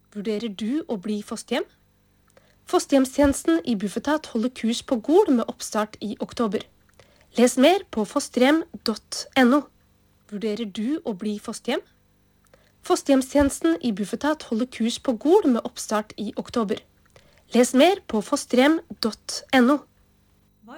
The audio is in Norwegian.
Vurderer du å bli fosterhjem? Fosterhjemstjenesten i Bufetat holder kurs på Gol med oppstart i oktober. Les mer på fosterhjem.no. Vurderer du å bli fosterhjem? Fosterhjemstjenesten i Bufetat holder kurs på Gol med oppstart i oktober. Les mer på fosterhjem.no.